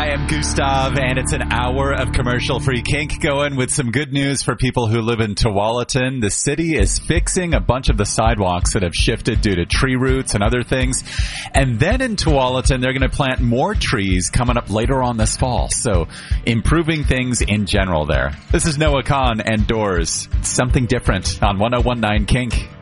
I am Gustav, and it's an hour of commercial-free kink going with some good news for people who live in Tualatin. The city is fixing a bunch of the sidewalks that have shifted due to tree roots and other things. And then in Tualatin, they're going to plant more trees coming up later on this fall. So improving things in general there. This is Noah Kahn and Doors. Something different on 1019 Kink.